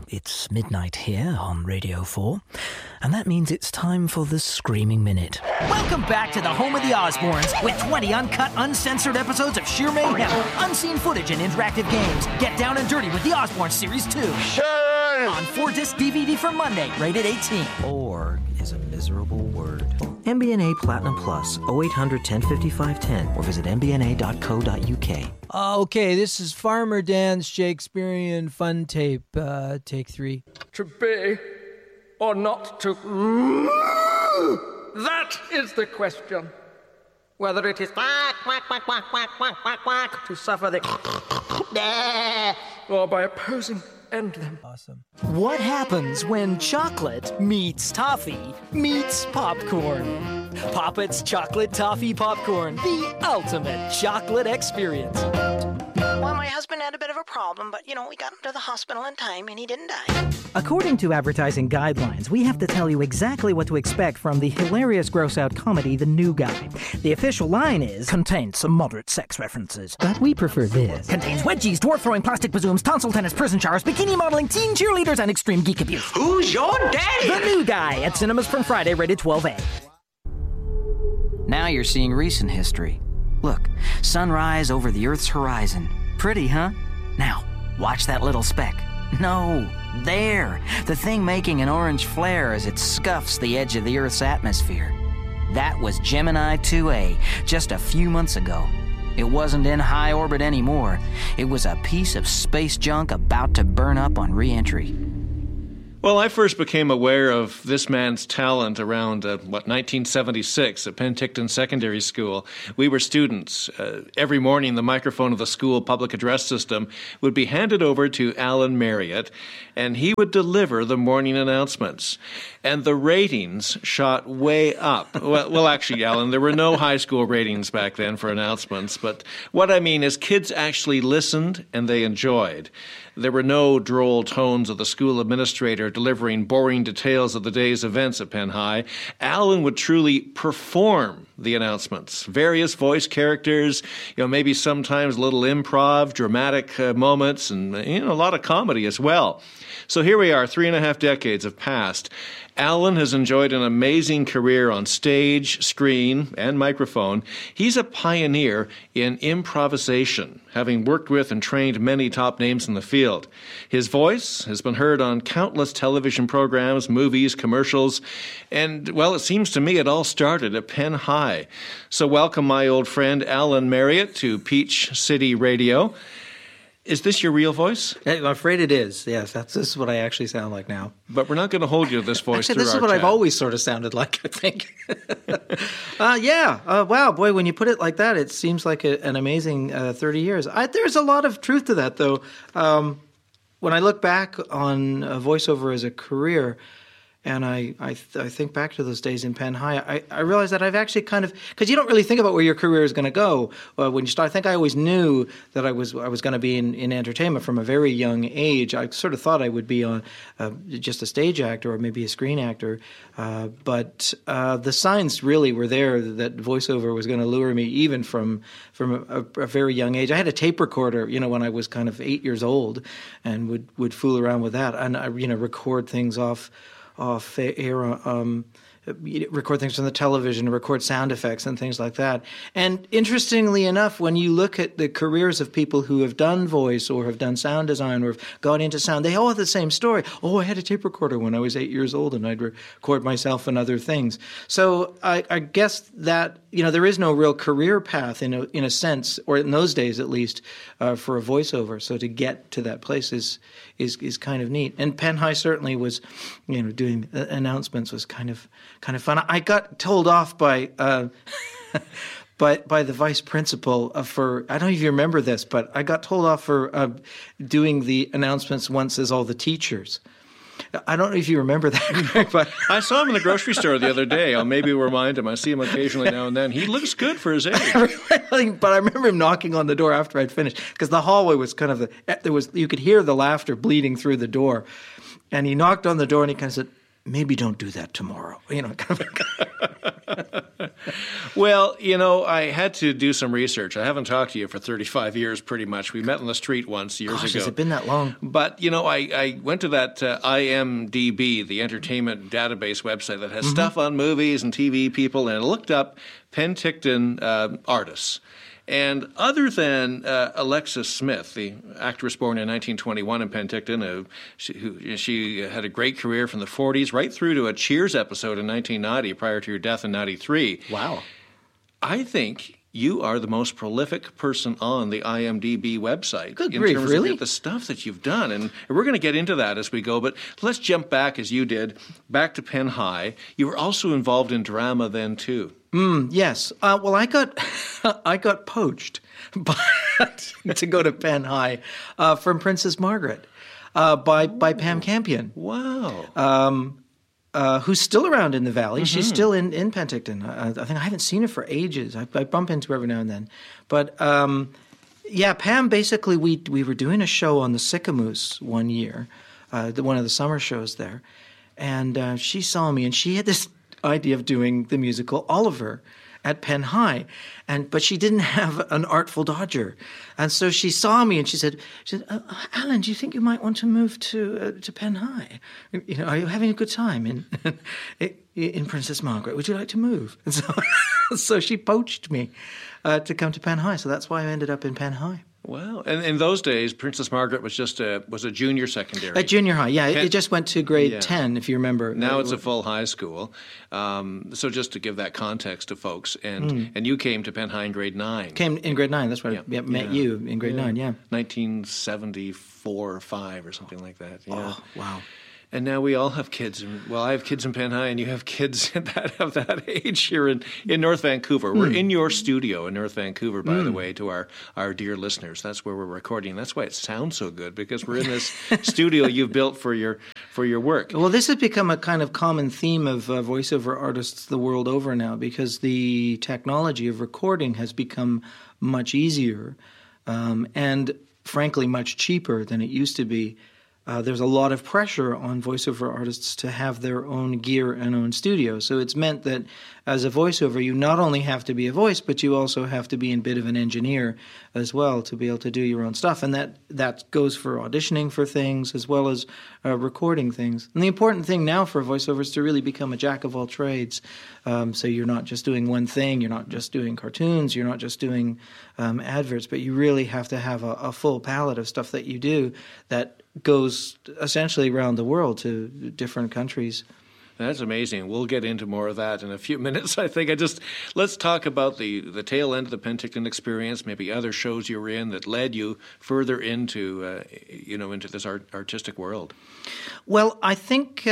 it's midnight here on Radio 4, and that means it's time for the Screaming Minute. Welcome back to the home of the Osbournes, with 20 uncut, uncensored episodes of sheer mayhem, unseen footage, and interactive games. Get down and dirty with the Osbournes Series 2. Shame! On 4-disc DVD from Monday, rated 18. Or is a miserable word. MBNA Platinum Plus, 0800 1055 10, or visit mbna.co.uk. Okay, this is Farmer Dan's Shakespearean fun tape, take 3. To be or not to... That is the question. Whether it is quack, quack, quack, quack, quack, quack, quack, quack, to suffer the... or by opposing, end them. Awesome. What happens when chocolate meets toffee meets popcorn? Poppets Chocolate Toffee Popcorn, the ultimate chocolate experience. Well, my husband had a bit of a problem, but, we got him to the hospital in time and he didn't die. According to advertising guidelines, we have to tell you exactly what to expect from the hilarious gross-out comedy The New Guy. The official line is, contains some moderate sex references, but we prefer this. Contains wedgies, dwarf-throwing plastic bazooms, tonsil tennis, prison showers, bikini modeling, teen cheerleaders, and extreme geek abuse. Who's your daddy? The New Guy, at cinemas from Friday, rated 12A. Now you're seeing recent history. Look, sunrise over the Earth's horizon. Pretty, huh? Now, watch that little speck. No, there. The thing making an orange flare as it scuffs the edge of the Earth's atmosphere. That was Gemini 2A just a few months ago. It wasn't in high orbit anymore. It was a piece of space junk about to burn up on re-entry. Well, I first became aware of this man's talent around, 1976 at Penticton Secondary School. We were students. Every morning, the microphone of the school public address system would be handed over to Alan Marriott, and he would deliver the morning announcements. And the ratings shot way up. Well, actually, Alan, there were no high school ratings back then for announcements, but what I mean is kids actually listened and they enjoyed. There were no droll tones of the school administrator delivering boring details of the day's events at Penn High. Alan would truly perform the announcements. Various voice characters, maybe sometimes a little improv, dramatic moments, and a lot of comedy as well. So here we are, 3.5 decades have passed. Alan has enjoyed an amazing career on stage, screen, and microphone. He's a pioneer in improvisation, having worked with and trained many top names in the field. His voice has been heard on countless television programs, movies, commercials, and, well, it seems to me it all started at Penn High. So welcome my old friend Alan Marriott to Peach City Radio. Is this your real voice? I'm afraid it is, yes. This is what I actually sound like now. But we're not going to hold you to this voice Actually, this is what I've always sort of sounded like, I think. Wow, boy, when you put it like that, it seems like an amazing 30 years. There's a lot of truth to that, though. When I look back on voiceover as a career, and I think back to those days in Penn High, I realize that I've actually kind of, because you don't really think about where your career is going to go when you start. I think I always knew that I was going to be in entertainment from a very young age. I sort of thought I would be on just a stage actor or maybe a screen actor, but the signs really were there that voiceover was going to lure me even from a very young age. I had a tape recorder, when I was kind of 8 years old, and would fool around with that, and I record things off air, record things from the television, record sound effects and things like that. And interestingly enough, when you look at the careers of people who have done voice or have done sound design or have gone into sound, they all have the same story. Oh, I had a tape recorder when I was 8 years old and I'd record myself and other things. So I guess that, there is no real career path in a sense, or in those days at least, for a voiceover. So to get to that place is kind of neat. And Penn High certainly was, doing announcements was kind of fun. I got told off by the vice principal for, I don't know if you remember this, but I got told off for doing the announcements once as all the teachers. I don't know if you remember that, but I saw him in the grocery store the other day. I'll maybe remind him. I see him occasionally now and then. He looks good for his age. But I remember him knocking on the door after I'd finished, because the hallway was kind of you could hear the laughter bleeding through the door, and he knocked on the door and he kind of said, maybe don't do that tomorrow. Kind of. Well, I had to do some research. I haven't talked to you for 35 years, pretty much. We met on the street once years ago. Has it been that long? But, I went to that IMDb, the entertainment database website that has stuff on movies and TV people, and I looked up Penticton artists. And other than Alexis Smith, the actress born in 1921 in Penticton, she had a great career from the 40s right through to a Cheers episode in 1990 prior to her death in 93. Wow. I think you are the most prolific person on the IMDb website. Good in grief, terms really? of the stuff that you've done. And we're going to get into that as we go, but let's jump back, as you did, back to Penn High. You were also involved in drama then, too. Yes. Well, I got poached to go to Penn High from Princess Margaret by Pam Campion. Wow. Who's still around in the Valley. She's still in Penticton. I think I haven't seen her for ages. I bump into her every now and then. But Pam, basically, we were doing a show on the Sycamoose one year, one of the summer shows there. And she saw me, and she had this idea of doing the musical Oliver at Penn High, but she didn't have an Artful Dodger, and so she saw me and she said, "Alan, do you think you might want to move to Penn High? Are you having a good time in Princess Margaret? Would you like to move?" And so she poached me to come to Penn High. So that's why I ended up in Penn High. Wow. And in those days, Princess Margaret was just a junior secondary. At junior high, yeah. It just went to grade 10, if you remember. Now it's a full high school. So just to give that context to folks. And you came to Penn High in grade 9. Came in grade 9. That's right. I met you in grade 9, yeah. 1974 or 5 or something like that. Yeah. Oh, wow. And now we all have kids. Well, I have kids in Penn High, and you have kids that have that age here in North Vancouver. We're in your studio in North Vancouver, by the way, to our dear listeners. That's where we're recording. That's why it sounds so good, because we're in this studio you've built for your work. Well, this has become a kind of common theme of voiceover artists the world over now, because the technology of recording has become much easier and, frankly, much cheaper than it used to be. There's a lot of pressure on voiceover artists to have their own gear and own studio. So it's meant that as a voiceover, you not only have to be a voice, but you also have to be a bit of an engineer as well to be able to do your own stuff. And that goes for auditioning for things as well as recording things. And the important thing now for a voiceover is to really become a jack of all trades. So you're not just doing one thing. You're not just doing cartoons. You're not just doing adverts. But you really have to have a full palette of stuff that you do that goes essentially around the world to different countries. That's amazing. We'll get into more of that in a few minutes, I think. Let's talk about the tail end of the Penticton experience, maybe other shows you were in that led you further into into this artistic world. Well, I think,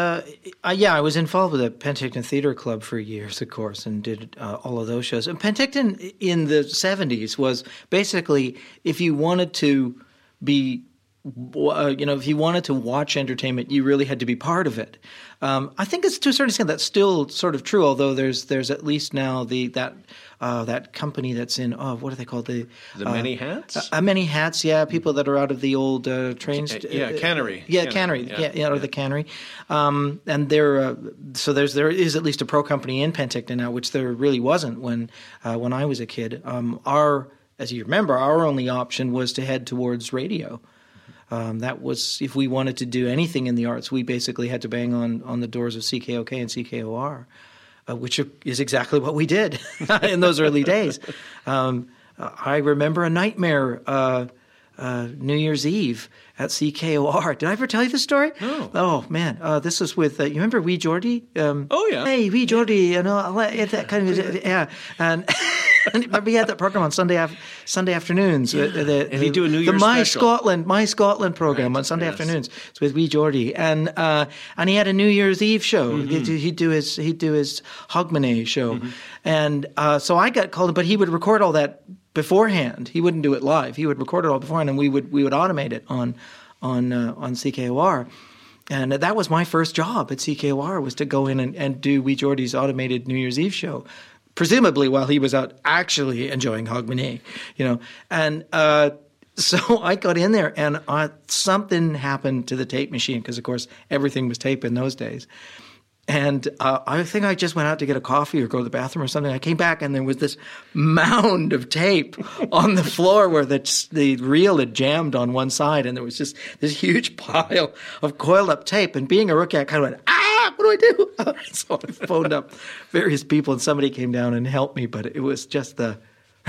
I was involved with the Penticton Theatre Club for years, of course, and did all of those shows. And Penticton in the 70s was basically, if you wanted to be if you wanted to watch entertainment, you really had to be part of it. I think it's to a certain extent that's still sort of true, although there's at least now that company that's in what are they called, the Many Hats? Many Hats, yeah, people that are out of the old trains. Cannery. Cannery, out of the Cannery, and there is at least a pro company in Penticton now, which there really wasn't when I was a kid. As you remember, our only option was to head towards radio. That was, if we wanted to do anything in the arts, we basically had to bang on the doors of CKOK and CKOR, which is exactly what we did in those early days. I remember a nightmare New Year's Eve at CKOR. Did I ever tell you this story? No. Oh, man. This was with, you remember Wee Geordie? Oh, yeah. Hey, Wee Geordie, that kind of, yeah. And remember, he had that program on Sunday afternoons. Yeah. And he'd do a New Year's special. My Scotland program on Sunday afternoons. It's with Wee Geordie, and he had a New Year's Eve show. Mm-hmm. He'd do his Hogmanay show, mm-hmm. And so I got called, but he would record all that beforehand. He wouldn't do it live. He would record it all beforehand, and we would automate it on CKOR. And that was my first job at CKOR, was to go in and do Wee Geordie's automated New Year's Eve show, presumably while he was out actually enjoying Hogmanay, And So I got in there, and something happened to the tape machine because, of course, everything was tape in those days. And I think I just went out to get a coffee or go to the bathroom or something. I came back, and there was this mound of tape on the floor where the reel had jammed on one side, and there was just this huge pile of coiled up tape. And being a rookie, I kind of went, what do I do? So I phoned up various people, and somebody came down and helped me. But it was just it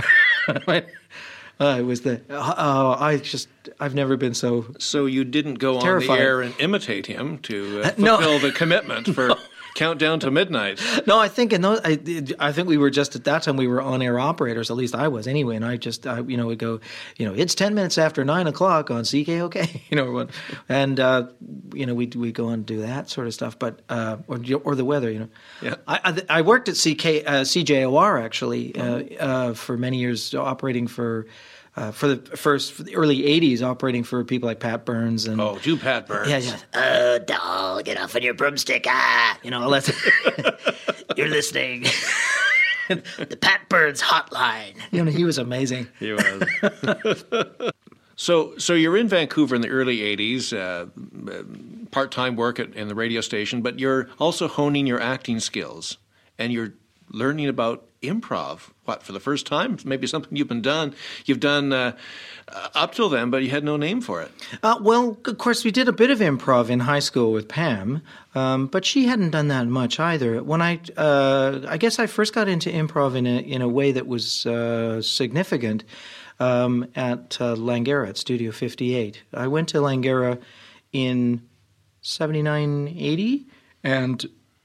was I've never been so. So you didn't go terrified on the air and imitate him to fulfill the commitment for Countdown to Midnight. No, I think I think we were just at that time we were on air operators. At least I was anyway. And I would go, it's 10 minutes after 9:00 on CKOK, and we'd go on and do that sort of stuff. But or the weather, Yeah. I worked at CJOR actually for many years, operating for the early 80s, operating for people like Pat Burns and do Pat Burns. Yeah. Doll, get off on your broomstick, all that. You're listening. The Pat Burns hotline. He was amazing. He was. So you're in Vancouver in the early 80s, part-time work in the radio station, but you're also honing your acting skills, and you're learning about improv, for the first time? Maybe something you've done up till then, but you had no name for it. Well, of course, we did a bit of improv in high school with Pam, but she hadn't done that much either. When I guess I first got into improv in a way that was significant at Langara, at Studio 58. I went to Langara in 79, 80, and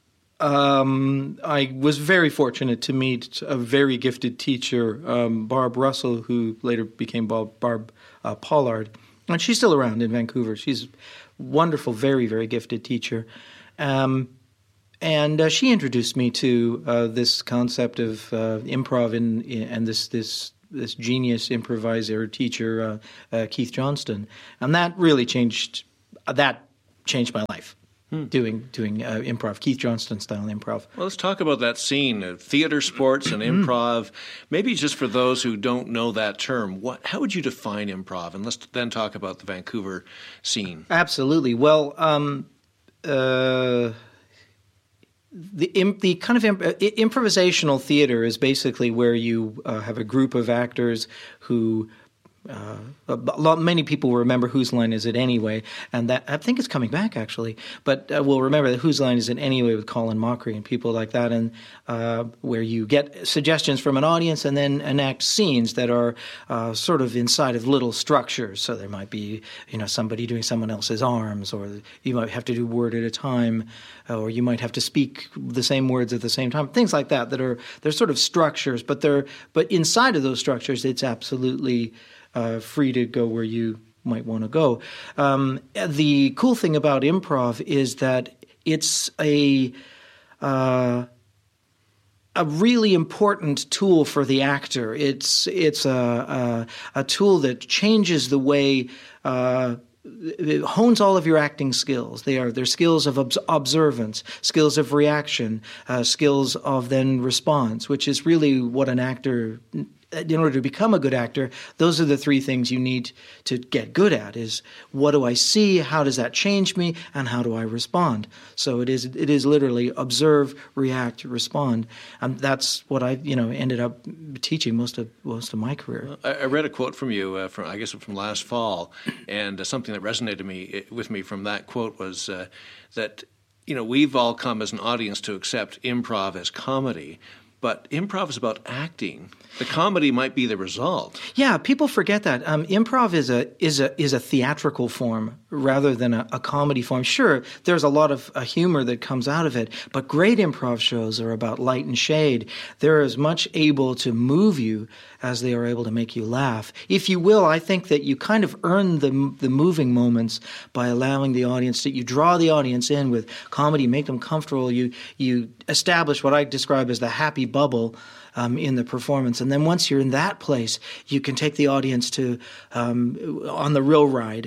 I was very fortunate to meet a very gifted teacher, Barb Russell, who later became Barb Pollard. And she's still around in Vancouver. She's a wonderful, very, very gifted teacher. And she introduced me to this concept of improv and this genius improviser teacher, Keith Johnston. And that really changed my life. Doing improv, Keith Johnston style improv. Well, let's talk about that scene, theater, sports, and improv. Maybe just for those who don't know that term, how would you define improv? And let's then talk about the Vancouver scene. Absolutely. Well, the kind of improvisational theater is basically where you have a group of actors who. Many people will remember Whose Line Is It Anyway, and that I think it's coming back actually. But we'll remember that Whose Line Is It Anyway with Colin Mockery and people like that, and where you get suggestions from an audience and then enact scenes that are sort of inside of little structures. So there might be somebody doing someone else's arms, or you might have to do word at a time, or you might have to speak the same words at the same time. Things like that they're sort of structures, but inside of those structures, it's absolutely free to go where you might want to go. The cool thing about improv is that it's a really important tool for the actor. It's a tool that changes the way. It hones all of your acting skills. They're skills of observance, skills of reaction, skills of then response, which is really what an actor. In order to become a good actor, those are the three things you need to get good at: is what do I see, how does that change me, and how do I respond? So it is literally observe, react, respond, and that's what I ended up teaching most of my career. I read a quote from you from last fall, and something that resonated with me from that quote was that we've all come as an audience to accept improv as comedy. But improv is about acting. The comedy might be the result. Yeah, people forget that. Improv is a theatrical form rather than a comedy form. Sure, there's a lot of humor that comes out of it, but great improv shows are about light and shade. They're as much able to move you as they are able to make you laugh. If you will, I think that you kind of earn the moving moments by allowing the audience you draw the audience in with comedy, make them comfortable. You establish what I describe as the happy bubble in the performance. And then once you're in that place, you can take the audience to on the real ride.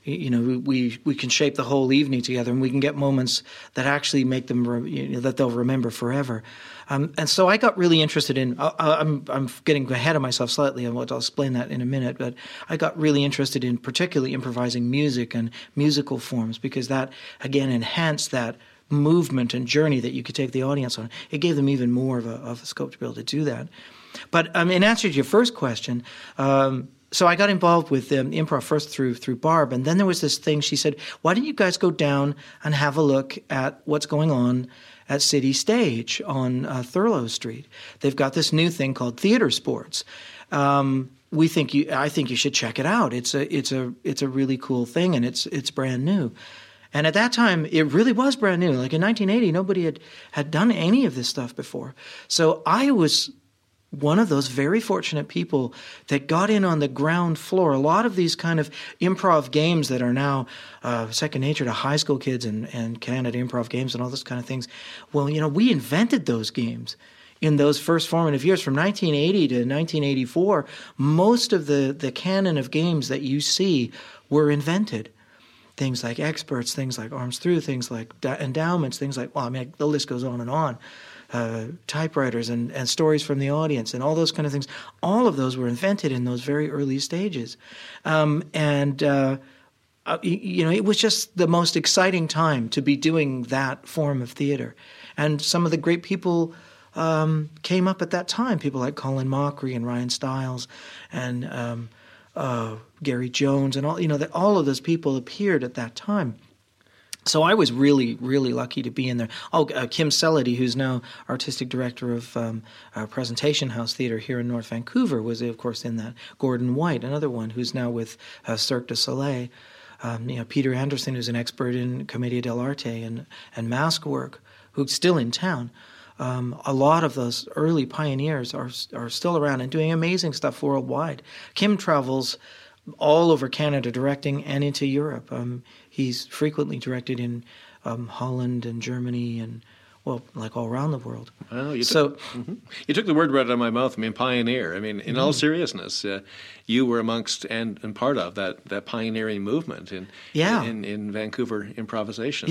we can shape the whole evening together, and we can get moments that actually make them that they'll remember forever. And so I got really interested in. I'm getting ahead of myself slightly. I'll explain that in a minute. But I got really interested in particularly improvising music and musical forms, because that again enhanced that movement and journey that you could take the audience on. It gave them even more of a scope to be able to do that. But in answer to your first question. So I got involved with improv first through Barb, and then there was this thing. She said, "Why don't you guys go down and have a look at what's going on at City Stage on Thurlow Street? They've got this new thing called Theater Sports. I think you should check it out. It's a really cool thing, and it's brand new." And at that time, it really was brand new. Like in 1980, nobody had done any of this stuff before. So I was one of those very fortunate people that got in on the ground floor. A lot of these kind of improv games that are now second nature to high school kids and Canada improv games and all those kind of things. Well, we invented those games in those first formative years. From 1980 to 1984, most of the canon of games that you see were invented. Things like Experts, things like Arms Through, things like Endowments, things like, the list goes on and on. Typewriters and stories from the audience and all those kind of things. All of those were invented in those very early stages. It was just the most exciting time to be doing that form of theater. And some of the great people came up at that time, people like Colin Mockery and Ryan Stiles and Gary Jones and all of those people appeared at that time. So I was really, really lucky to be in there. Kim Selody, who's now artistic director of our Presentation House Theatre here in North Vancouver, was, of course, in that. Gordon White, another one, who's now with Cirque du Soleil. Peter Anderson, who's an expert in Commedia dell'arte and mask work, who's still in town. A lot of those early pioneers are still around and doing amazing stuff worldwide. Kim travels all over Canada directing and into Europe. He's frequently directed in Holland and Germany and, all around the world. Well, you took the word right out of my mouth. Pioneer. In all seriousness, you were amongst and part of that pioneering movement in Vancouver improvisation.